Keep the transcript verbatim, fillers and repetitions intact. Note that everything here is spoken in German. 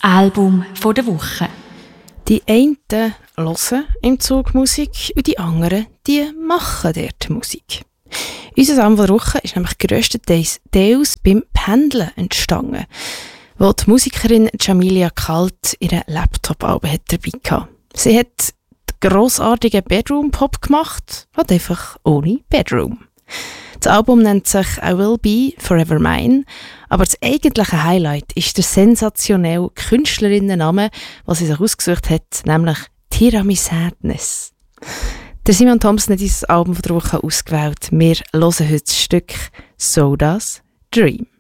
Album von der Woche. Die einen hören im Zug Musik und die anderen die machen dort Musik. Unser Album der Woche ist nämlich grösstenteils beim Pendeln entstanden, wo die Musikerin Jamilia Kalt ihren Laptop-Album dabei hatte. Sie hat grossartigen Bedroom-Pop gemacht, halt einfach ohne Bedroom. Das Album nennt sich I Will Be Forever Mine, aber das eigentliche Highlight ist der sensationelle Künstlerinnenname, den sie sich ausgesucht hat, nämlich Tiramisu Sadness. Der Simon Thompson hat dieses Album von der Woche ausgewählt. Wir hören heute das Stück So Does Dream.